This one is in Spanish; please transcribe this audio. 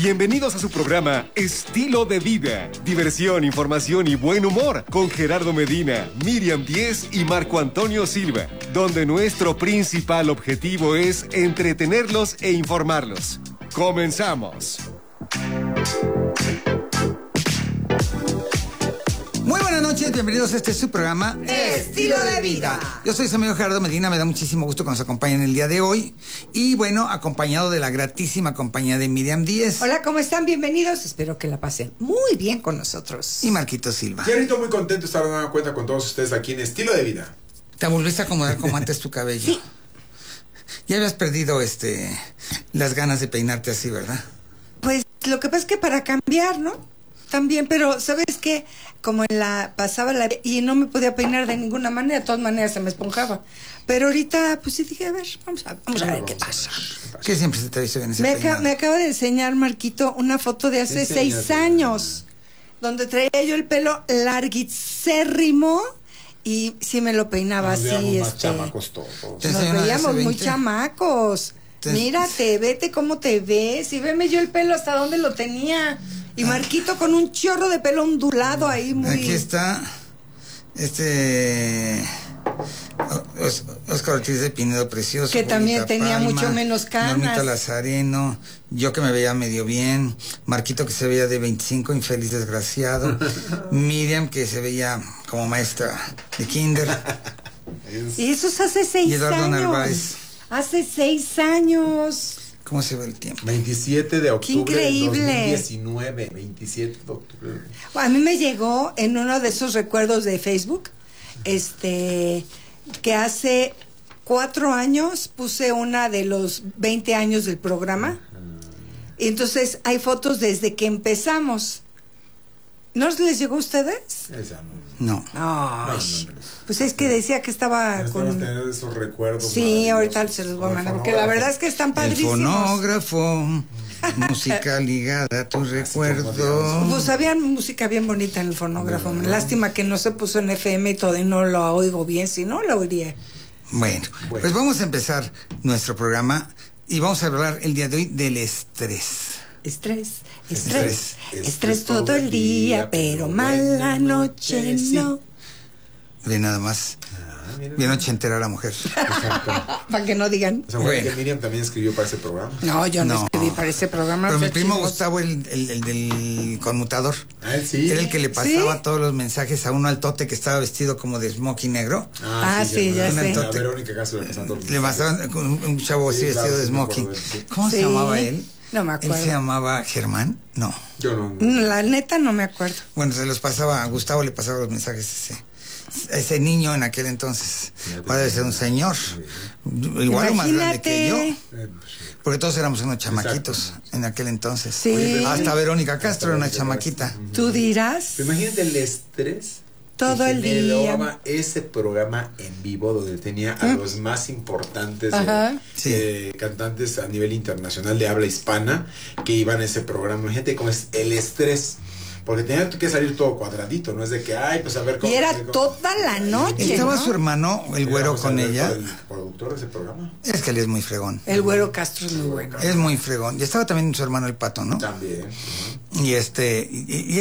Bienvenidos a su programa Estilo de Vida. Diversión, información y buen humor con Gerardo Medina, Miriam Díez y Marco Antonio Silva, donde nuestro principal objetivo es entretenerlos e informarlos. ¡Comenzamos! Muy buenas noches, bienvenidos a este su programa Estilo de Vida. Yo soy su amigo Gerardo Medina, me da muchísimo gusto que nos acompañen el día de hoy. Y bueno, acompañado de la gratísima compañía de Miriam Díez. Hola, ¿cómo están? Bienvenidos. Espero que la pasen muy bien con nosotros. Y Marquito Silva. Gerardo, muy contento de estar dando cuenta con todos ustedes aquí en Estilo de Vida. Te volviste a acomodar como antes tu cabello. Sí. Ya habías perdido las ganas de peinarte así, ¿verdad? Pues lo que pasa es que para cambiar, ¿no? También, pero ¿sabes qué? Como pasaba y no me podía peinar de ninguna manera, de todas maneras se me esponjaba. Pero ahorita, pues sí dije, a ver, vamos a ver qué pasa. ¿Qué siempre se te ha visto bien ese peinado? Me acaba de enseñar, Marquito, una foto de hace 6 años, donde traía yo el pelo larguísimo y sí me lo peinaba así. Más chamacos todos. Nos veíamos muy chamacos. Mírate, vete cómo te ves. Y veme yo el pelo hasta dónde lo tenía. Y Marquito con un chorro de pelo ondulado ahí muy... Aquí está Oscar Ortiz de Pinedo, precioso. Que también Julieta tenía Palma, mucho menos canas. Normita Lazareno, yo que me veía medio bien, Marquito que se veía de 25, infeliz desgraciado, Miriam que se veía como maestra de kinder. Y eso es hace 6 años. Y Eduardo Narváez. Hace 6 años. ¿Cómo se ve el tiempo? 27 de octubre ¡Qué increíble! de 2019, 27 de octubre. A mí me llegó en uno de esos recuerdos de Facebook, que hace 4 años puse una de los 20 años del programa. Y entonces hay fotos desde que empezamos. ¿No les llegó a ustedes? Esa No. Ay, pues es que decía que estaba con... tener esos recuerdos. Sí, ahorita se los voy a mandar, porque la verdad es que están El padrísimos. fonógrafo, música ligada a tu recuerdo. Pues había música bien bonita en el fonógrafo. Lástima que no se puso en FM y todo y no lo oigo bien, si no lo oiría. Bueno, pues vamos a empezar nuestro programa y vamos a hablar el día de hoy del estrés. Estrés todo el día, pero mala noche no. De nada más. Bien ochentera la mujer. Para que no digan. O sea, bueno, que Miriam también escribió para ese programa. No, yo no escribí para ese programa. Pero mi primo Gustavo, el del conmutador, sí. era el que le pasaba todos los mensajes a uno altote que estaba vestido como de smoking negro. Sí, ya sé. A Verónica Castro le pasaban todos los Le pasaban con un chavo así vestido de smoking. ¿Cómo se llamaba él? No me acuerdo. ¿Él se llamaba Germán? No. Yo no. La neta no me acuerdo. Bueno, se los pasaba, a Gustavo le pasaba los mensajes a ese niño en aquel entonces. Ahora debe ser un señor. Igual o más grande que yo. Porque todos éramos unos chamaquitos en aquel entonces. Sí. Hasta Verónica Castro era una chamaquita. ¿Tú dirás? Pero imagínate el estrés. Todo el día. Generaba ese programa en vivo donde tenía a los más importantes cantantes a nivel internacional de habla hispana que iban a ese programa. Imagínate cómo es el estrés. Porque tenía que salir todo cuadradito, no es de que, pues a ver cómo... Y era toda la noche, Estaba ¿no? su hermano, el güero, con ella. El productor de ese programa. Es que él es muy fregón. El güero Castro es muy bueno. Es muy fregón. Y estaba también su hermano el Pato, ¿no? También. Y